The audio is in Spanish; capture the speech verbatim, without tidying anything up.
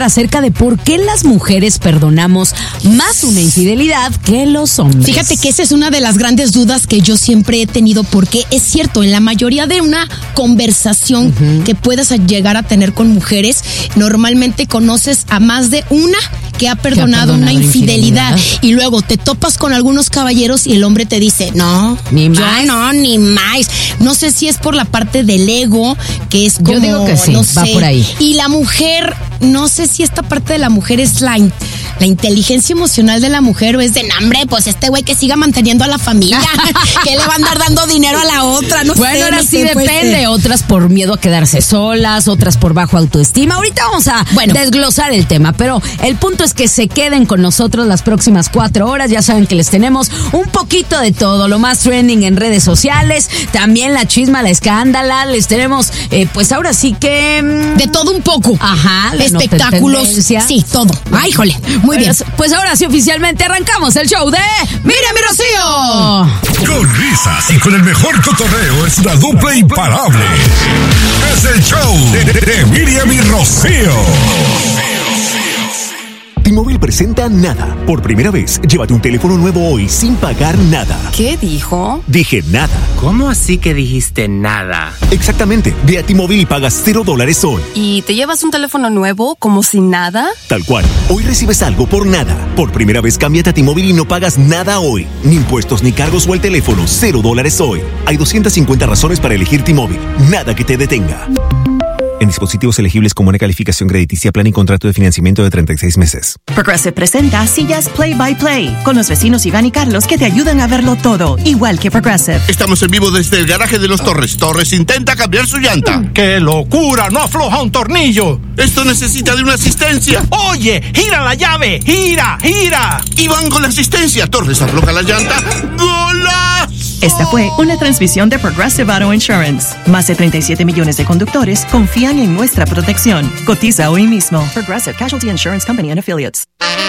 platicar acerca de por qué las mujeres perdonamos más una infidelidad que los hombres. Fíjate que esa es una de las grandes dudas que yo siempre he tenido, porque es cierto, en la mayoría de una conversación uh-huh. que puedas llegar a tener con mujeres, normalmente conoces a más de una que ha perdonado, que ha perdonado una infidelidad, infidelidad y luego te topas con algunos caballeros y el hombre te dice, no, ni yo más. no, ni más. No sé si es por la parte del ego, que es como, yo digo que sí, no va sé. por ahí. Y la mujer, no sé si esta parte de la mujer es la, la inteligencia emocional de la mujer o es de, hambre, pues este güey que siga manteniendo a la familia, que le va a andar dando dinero a la otra, no bueno, sé. Bueno, ahora no sí sé, depende, pues, otras por miedo a quedarse solas, otras por bajo autoestima. Ahorita vamos a bueno. desglosar el tema, pero el punto es que se queden con nosotros las próximas cuatro horas. Ya saben que les tenemos un poquito de todo, lo más trending en redes sociales, también la chisma, la escándala, les tenemos, eh, pues ahora sí que... Mmm, de todo un poco. Ajá. Espectáculos. Sí, todo. Ay, híjole, muy bueno, bien. Pues ahora sí oficialmente arrancamos el show de... ¡Mira mi Rocío! Con risas y con el mejor cotorreo es una dupla imparable. Es el show de, de, de Miriam y Rocío. T-Mobile presenta Nada. Por primera vez, llévate un teléfono nuevo hoy sin pagar nada. ¿Qué dijo? Dije nada. ¿Cómo así que dijiste nada? Exactamente. Ve a T-Mobile y pagas cero dólares hoy. ¿Y te llevas un teléfono nuevo como si nada? Tal cual. Hoy recibes algo por nada. Por primera vez, cámbiate a T-Mobile y no pagas nada hoy. Ni impuestos, ni cargos o el teléfono. Cero dólares hoy. Hay doscientas cincuenta razones para elegir T-Mobile. Nada que te detenga. En dispositivos elegibles con buena calificación crediticia, plan y contrato de financiamiento de treinta y seis meses. Progressive presenta Sillas Play by Play con los vecinos Iván y Carlos que te ayudan a verlo todo, igual que Progressive. Estamos en vivo desde el garaje de los Torres. Torres intenta cambiar su llanta. ¡Qué locura! ¡No afloja un tornillo! Esto necesita de una asistencia. ¡Oye! ¡Gira la llave! ¡Gira! ¡Gira! Iván con la asistencia. Torres afloja la llanta. ¡Golazo! Esta fue una transmisión de Progressive Auto Insurance. Más de treinta y siete millones de conductores confían en nuestra protección. Cotiza hoy mismo. Progressive Casualty Insurance Company and Affiliates.